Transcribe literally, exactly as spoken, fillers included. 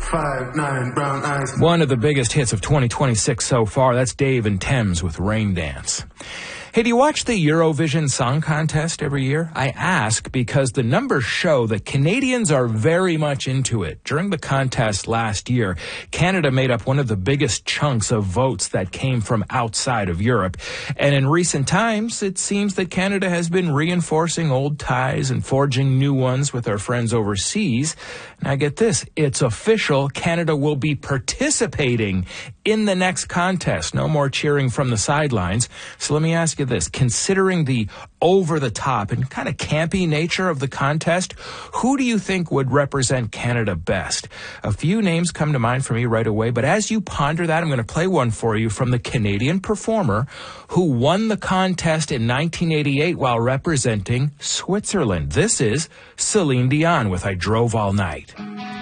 five, nine, brown eyes. One of the biggest hits of twenty twenty-six so far, that's Dave and Thames with Rain Dance. Hey, do you watch the Eurovision Song Contest every year? I ask because the numbers show that Canadians are very much into it. During the contest last year, Canada made up one of the biggest chunks of votes that came from outside of Europe. And in recent times, it seems that Canada has been reinforcing old ties and forging new ones with our friends overseas. Now get this, it's official. Canada will be participating in the next contest. No more cheering from the sidelines. So let me ask you this. Considering the over-the-top and kind of campy nature of the contest, who do you think would represent Canada best? A few names come to mind for me right away, but as you ponder that, I'm going to play one for you from the Canadian performer who won the contest in nineteen eighty-eight while representing Switzerland. This is Celine Dion with I Drove All Night.